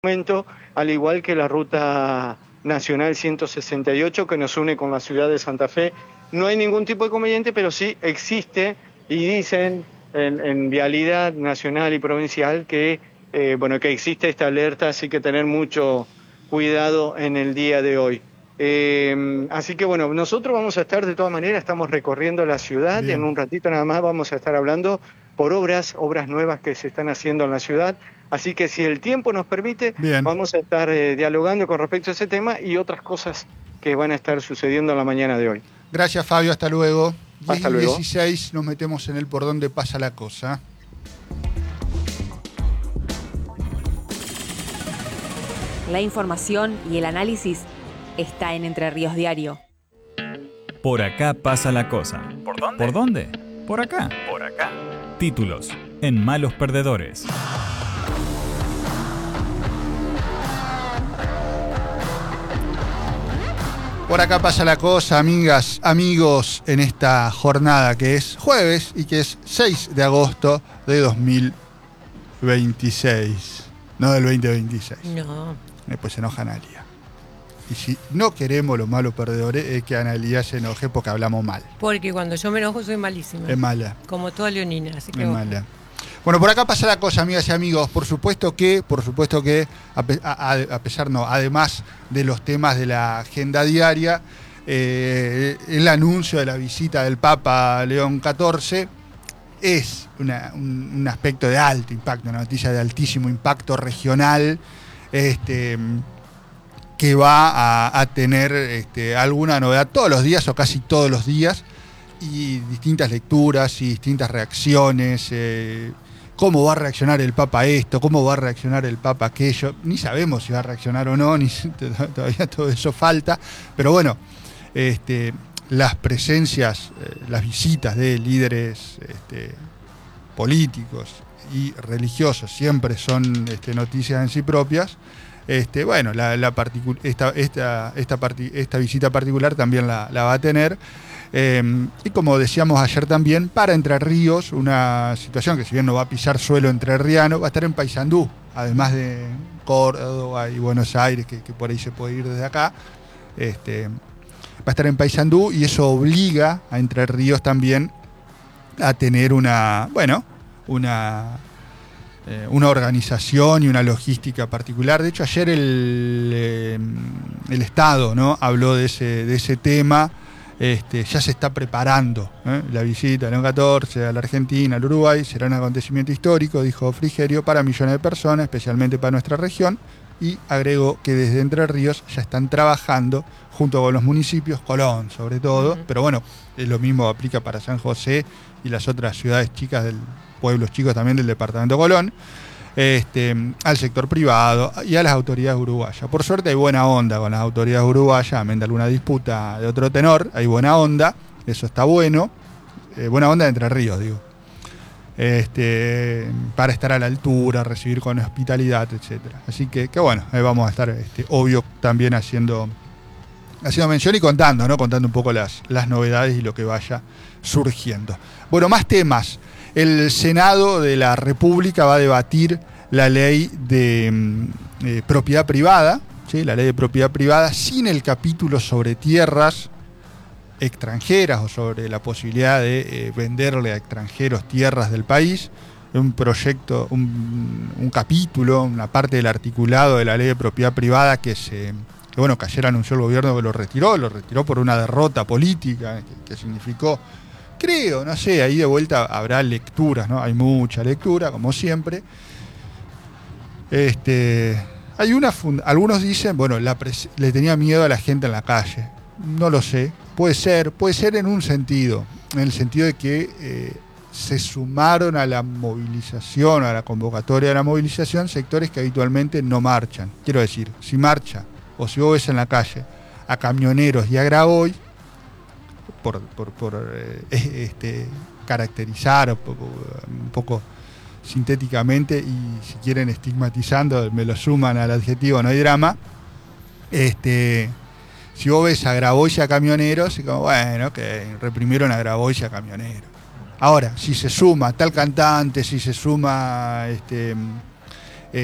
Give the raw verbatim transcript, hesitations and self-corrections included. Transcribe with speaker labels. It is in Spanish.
Speaker 1: momento, al igual que la ruta nacional ciento sesenta y ocho que nos une con la ciudad de Santa Fe. No hay ningún tipo de inconveniente, pero sí existe, y dicen en, en vialidad nacional y provincial que, eh, bueno, que existe esta alerta, así que tener mucho cuidado en el día de hoy. Eh, así que bueno, nosotros vamos a estar de todas maneras, estamos recorriendo la ciudad. Bien. En un ratito nada más vamos a estar hablando por obras, obras nuevas que se están haciendo en la ciudad. Así que si el tiempo nos permite, Bien. vamos a estar eh, dialogando con respecto a ese tema y otras cosas que van a estar sucediendo en la mañana de hoy.
Speaker 2: Gracias, Fabio, hasta luego.
Speaker 1: Hasta luego.
Speaker 2: dieciséis nos metemos en el por dónde pasa la cosa.
Speaker 3: La información y el análisis está en Entre Ríos Diario.
Speaker 4: Por acá pasa la cosa.
Speaker 5: ¿Por dónde?
Speaker 4: ¿Por dónde? Por acá.
Speaker 5: Por acá.
Speaker 4: Títulos en Malos Perdedores.
Speaker 2: Por acá pasa la cosa, amigas, amigos, en esta jornada que es jueves y que es seis de agosto de dos mil veintiséis. No del veinte veintiséis.
Speaker 6: No.
Speaker 2: Después se enoja Analia. Y si no queremos los malos perdedores, es que Analia se enoje porque hablamos mal.
Speaker 6: Porque cuando yo me enojo soy malísima.
Speaker 2: Es mala.
Speaker 6: Como toda leonina, así que
Speaker 2: Es
Speaker 6: ojo.
Speaker 2: mala. Bueno, por acá pasa la cosa, amigas y amigos. Por supuesto que, por supuesto que, a, pe a, a pesar no, además de los temas de la agenda diaria, eh, el anuncio de la visita del Papa León catorce es una, un, un aspecto de alto impacto, una noticia de altísimo impacto regional, este, que va a, a tener este, alguna novedad todos los días o casi todos los días, y distintas lecturas y distintas reacciones. Eh, ¿Cómo va a reaccionar el Papa a esto? ¿Cómo va a reaccionar el Papa a aquello? Ni sabemos si va a reaccionar o no, ni, todavía todo eso falta. Pero bueno, este, las presencias, eh, las visitas de líderes este, políticos y religiosos siempre son este, noticias en sí propias. Este, bueno, la, la esta, esta, esta, esta visita particular también la, la va a tener. Eh, y como decíamos ayer también, para Entre Ríos, una situación que si bien no va a pisar suelo entrerriano, va a estar en Paysandú, además de Córdoba y Buenos Aires, que, que por ahí se puede ir desde acá. Este, va a estar en Paysandú y eso obliga a Entre Ríos también a tener una, bueno, una, eh, una organización y una logística particular. De hecho, ayer el, eh, el Estado, ¿no?, habló de ese, de ese tema. Este, ya se está preparando ¿eh? la visita de León catorce a la Argentina, al Uruguay. Será un acontecimiento histórico, dijo Frigerio, para millones de personas, especialmente para nuestra región, y agregó que desde Entre Ríos ya están trabajando junto con los municipios, Colón sobre todo, uh-huh. pero bueno, lo mismo aplica para San José y las otras ciudades chicas, del pueblos chicos también del departamento de Colón, este, al sector privado y a las autoridades uruguayas. Por suerte hay buena onda con las autoridades uruguayas, amén de alguna disputa de otro tenor, hay buena onda, eso está bueno, eh, buena onda de Entre Ríos, digo, este, para estar a la altura, recibir con hospitalidad, etcétera. Así que, que bueno, ahí vamos a estar, este, obvio, también haciendo, haciendo mención y contando, ¿no? Contando un poco las, las novedades y lo que vaya surgiendo. Bueno, más temas. El Senado de la República va a debatir la ley de eh, propiedad privada, ¿sí? La ley de propiedad privada sin el capítulo sobre tierras extranjeras o sobre la posibilidad de eh, venderle a extranjeros tierras del país. Un proyecto, un, un capítulo, una parte del articulado de la ley de propiedad privada que se, que bueno, que ayer anunció el gobierno que lo retiró, lo retiró por una derrota política que, que significó. Creo, no sé, ahí de vuelta habrá lecturas, ¿no? Hay mucha lectura, como siempre. Este, hay una funda- algunos dicen, bueno, la pres- le tenía miedo a la gente en la calle. No lo sé. Puede ser, puede ser en un sentido, en el sentido de que eh, se sumaron a la movilización, a la convocatoria de la movilización, sectores que habitualmente no marchan. Quiero decir, si marcha, o si vos ves en la calle a camioneros y a Grabois, por, por, por eh, este, caracterizar un poco, un poco sintéticamente, y si quieren estigmatizando, me lo suman al adjetivo, no hay drama. Este, si vos ves a Grabois y a camioneros, y como, bueno, que reprimieron a Grabois y a camioneros. Ahora, si se suma tal cantante, si se suma este,